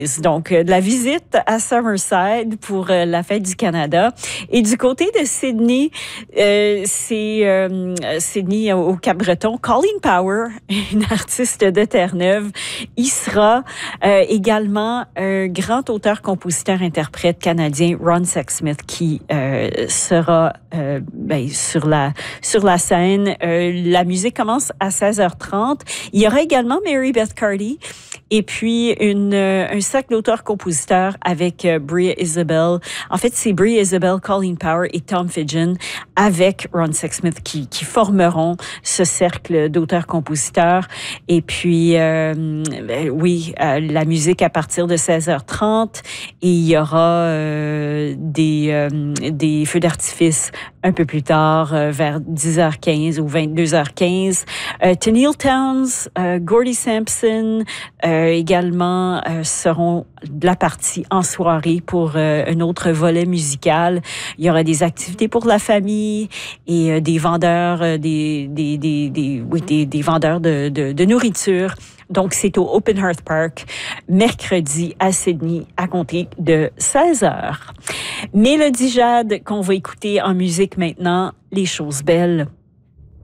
Donc, de la visite à Summerside pour la fête du Canada. Et du côté de Sydney, c'est Sydney au Cap-Breton. Colleen Power, une artiste de Terre-Neuve, y sera également un grand auteur, compositeur, interprète canadien, Ron Sexsmith, qui sera sur la scène. La musique commence à 16h30. Il y aura également Mary Beth Carty et puis un sac d'auteurs-compositeurs avec Bria Isabel. En fait, c'est Bria Isabel, Colleen Power et Tom Fidgen avec Ron Sexsmith qui formeront ce cercle d'auteurs-compositeurs. Et puis, la musique à partir de 16h30 et il y aura des feux d'artifice un peu plus tard, vers 10h15 ou 22h15. Tenille Townes, Gordie Sampson également seront de la partie en soirée pour un autre volet musical. Il y aura des activités pour la famille et des vendeurs, des vendeurs de nourriture. Donc, c'est au Open Hearth Park, mercredi à Sydney, à compter de 16h. Mélodie Jade, qu'on va écouter en musique maintenant, Les choses belles.